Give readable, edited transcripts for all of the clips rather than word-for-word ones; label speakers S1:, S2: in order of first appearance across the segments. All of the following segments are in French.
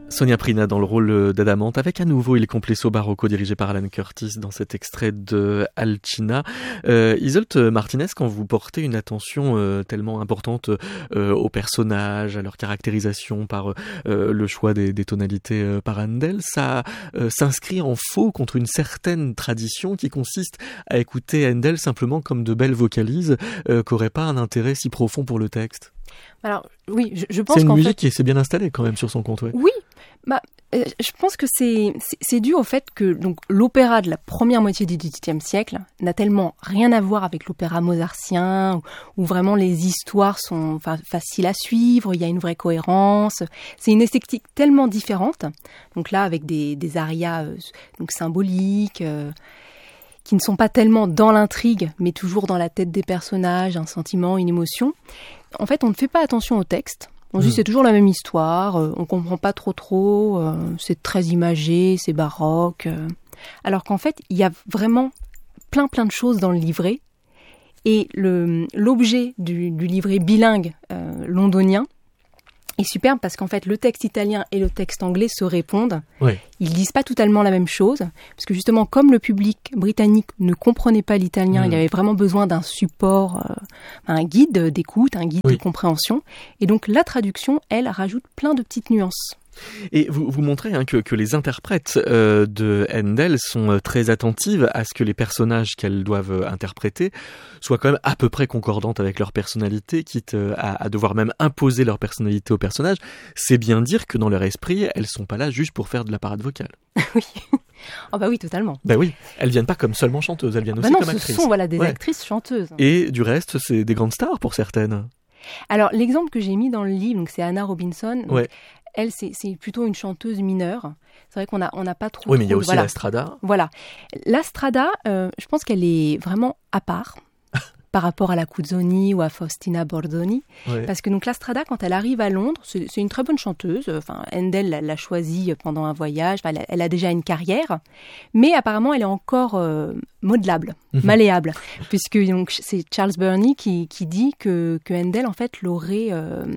S1: Sonia Prina dans le rôle d'Adamante avec à nouveau Il Complesso Barocco dirigé par Alan Curtis dans cet extrait de Alcina. Isolde Martinez, quand vous portez une attention tellement importante aux personnages, à leur caractérisation par le choix des tonalités par Handel, ça s'inscrit en faux contre une certaine tradition qui consiste à écouter Handel simplement comme de belles vocalises qu'auraient pas un intérêt si profond pour le texte.
S2: Alors oui, je pense
S1: c'est une
S2: qu'en
S1: musique
S2: fait...
S1: qui s'est bien installée quand même sur son compte. Ouais.
S2: Oui, je pense que c'est dû au fait que donc l'opéra de la première moitié du XVIIIe siècle n'a tellement rien à voir avec l'opéra mozartien où vraiment les histoires sont faciles à suivre, il y a une vraie cohérence. C'est une esthétique tellement différente. Donc là, avec des arias donc symboliques. Qui ne sont pas tellement dans l'intrigue, mais toujours dans la tête des personnages, un sentiment, une émotion. En fait, on ne fait pas attention au texte. On se dit c'est toujours la même histoire, on comprend pas trop, c'est très imagé, c'est baroque. Alors qu'en fait, il y a vraiment plein de choses dans le livret. Et l'objet du livret bilingue londonien est superbe parce qu'en fait, le texte italien et le texte anglais se répondent.
S1: Oui.
S2: Ils disent pas totalement la même chose, parce que justement, comme le public britannique ne comprenait pas l'italien, il avait vraiment besoin d'un support, un guide d'écoute, un guide de compréhension. Et donc, la traduction, elle, rajoute plein de petites nuances.
S1: Et vous montrez que les interprètes de Handel sont très attentives à ce que les personnages qu'elles doivent interpréter soient quand même à peu près concordantes avec leur personnalité, quitte à devoir même imposer leur personnalité aux personnages. C'est bien dire que dans leur esprit, elles sont pas là juste pour faire de la parade vocale.
S2: Oui. Oh bah oui, totalement.
S1: Bah oui, elles viennent pas comme seulement chanteuses, elles viennent aussi comme actrices.
S2: Ce sont des actrices chanteuses.
S1: Et du reste, c'est des grandes stars pour certaines.
S2: Alors, l'exemple que j'ai mis dans le livre, donc c'est Anna Robinson. Donc, elle, c'est plutôt une chanteuse mineure. C'est vrai qu'on n'a pas trop...
S1: Oui, mais il y a aussi la Strada.
S2: Voilà. La Strada, je pense qu'elle est vraiment à part par rapport à la Cuzzoni ou à Faustina Bordoni. Ouais. Parce que donc la Strada, quand elle arrive à Londres, c'est une très bonne chanteuse. Enfin, Handel l'a choisie pendant un voyage. Enfin, elle a déjà une carrière. Mais apparemment, elle est encore modelable, malléable. Puisque donc, c'est Charles Burney qui dit que Handel, en fait, l'aurait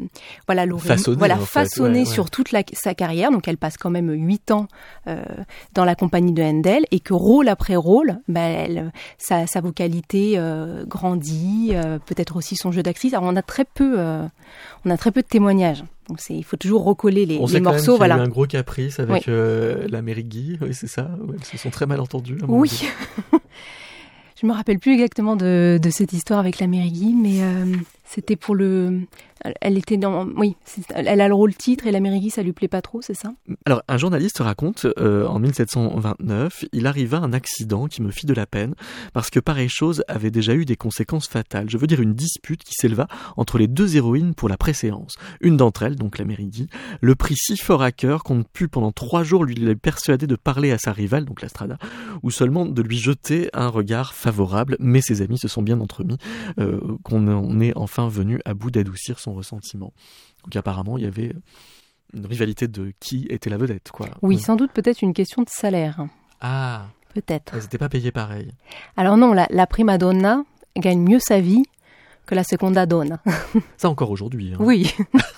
S2: façonné sur toute sa carrière. Donc, elle passe quand même 8 ans dans la compagnie de Handel. Et que rôle après rôle, sa vocalité grandit. Peut-être aussi son jeu d'actrice. Alors on a très peu de témoignages. Donc il faut toujours recoller les morceaux.
S1: On sait qu'il y a eu un gros caprice avec l'Amérique Guy, oui c'est ça. Ouais, ils se sont très mal entendus.
S2: Oui. Je me rappelle plus exactement de cette histoire avec l'Amérique Guy, mais c'était pour le. Elle était dans. Oui, elle a le rôle titre et l'Amérique Guy, ça lui plaît pas trop, c'est ça ?
S1: Alors, un journaliste raconte, en 1729, il arriva un accident qui me fit de la peine, parce que pareille chose avait déjà eu des conséquences fatales. Je veux dire une dispute qui s'éleva entre les deux héroïnes pour la préséance. Une d'entre elles, donc l'Amérique Guy, le prit si fort à cœur qu'on ne put pendant 3 jours lui persuader de parler à sa rivale, donc la Strada, ou seulement de lui jeter un regard favorable, mais ses amis se sont bien entremis, qu'on en est enfin venu à bout d'adoucir son ressentiment. Donc apparemment, il y avait une rivalité de qui était la vedette, quoi.
S2: Oui, sans doute peut-être une question de salaire.
S1: Ah,
S2: peut-être.
S1: Elles n'étaient pas payées pareil.
S2: Alors non, la prima donna gagne mieux sa vie que la seconda donna.
S1: Ça encore aujourd'hui. Hein.
S2: Oui.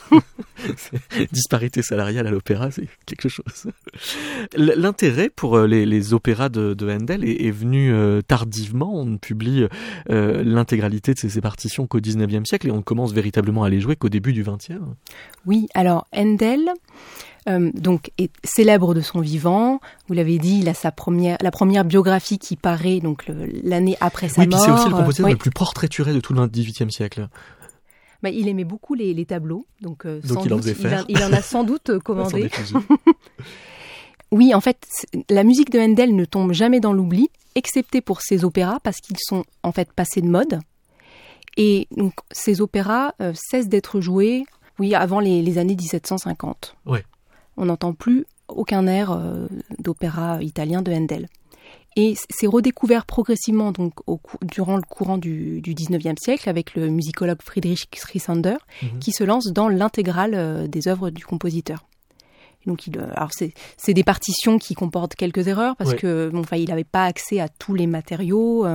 S1: Disparité salariale à l'opéra, c'est quelque chose. L'intérêt pour les opéras de Handel est venu tardivement. On ne publie l'intégralité de ses partitions qu'au XIXe siècle et on commence véritablement à les jouer qu'au début du XXe.
S2: Oui, alors Handel donc est célèbre de son vivant. Vous l'avez dit, il a la première biographie qui paraît donc l'année après sa mort.
S1: Oui, puis c'est aussi le compositeur le plus portraituré de tout le XVIIIe siècle.
S2: Il aimait beaucoup les tableaux, donc
S1: il en faisait faire.
S2: Il en a sans doute commandé. Oui, en fait, la musique de Handel ne tombe jamais dans l'oubli, excepté pour ses opéras, parce qu'ils sont en fait passés de mode. Et donc, ces opéras cessent d'être joués, avant les années 1750.
S1: Ouais.
S2: On n'entend plus aucun air d'opéra italien de Handel. Et c'est redécouvert progressivement donc durant le courant du 19e siècle avec le musicologue Friedrich Strissander qui se lance dans l'intégrale des œuvres du compositeur. Et donc alors c'est des partitions qui comportent quelques erreurs parce que il n'avait pas accès à tous les matériaux.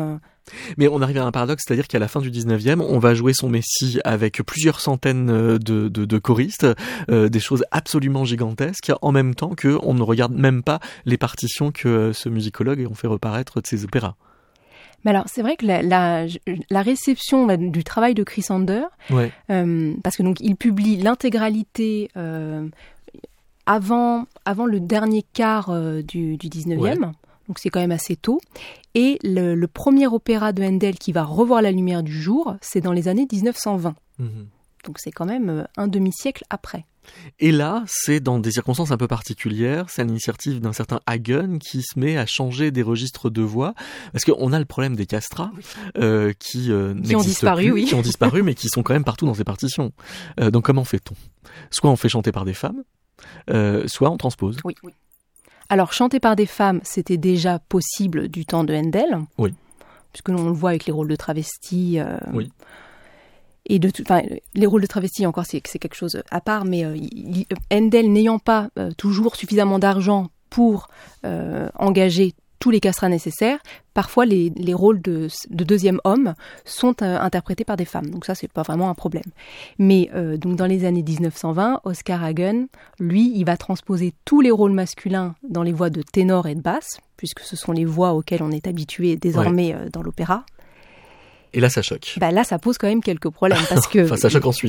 S1: Mais on arrive à un paradoxe, c'est-à-dire qu'à la fin du 19e, on va jouer son Messie avec plusieurs centaines de choristes, des choses absolument gigantesques, en même temps qu'on ne regarde même pas les partitions que ce musicologue ont fait reparaître de ses opéras.
S2: Mais alors, c'est vrai que la réception du travail de Chris Ander,
S1: ouais.
S2: Parce que donc il publie l'intégralité avant le dernier quart du 19e, ouais. Donc c'est quand même assez tôt. Et le premier opéra de Handel qui va revoir la lumière du jour, c'est dans les années 1920. Donc c'est quand même un demi-siècle après.
S1: Et là, c'est dans des circonstances un peu particulières, c'est à l'initiative d'un certain Hagen qui se met à changer des registres de voix, parce qu'on a le problème des castrats qui
S2: ont disparu,
S1: plus,
S2: oui.
S1: qui ont disparu, mais qui sont quand même partout dans ces partitions. Donc comment fait-on ? Soit on fait chanter par des femmes, soit on transpose.
S2: Oui. Alors chanter par des femmes, c'était déjà possible du temps de Handel,
S1: oui.
S2: Puisque on le voit avec les rôles de travestis.
S1: Oui.
S2: Et les rôles de travestis, encore, c'est quelque chose à part, mais Handel n'ayant pas toujours suffisamment d'argent pour engager tous les castrats nécessaires, parfois les rôles de deuxième homme sont interprétés par des femmes. Donc ça, c'est pas vraiment un problème. Mais donc dans les années 1920, Oscar Hagen, lui, il va transposer tous les rôles masculins dans les voix de ténor et de basse, puisque ce sont les voix auxquelles on est habitué désormais dans l'opéra.
S1: Et là, ça choque.
S2: Là, ça pose quand même quelques problèmes parce que
S1: ça choque ensuite.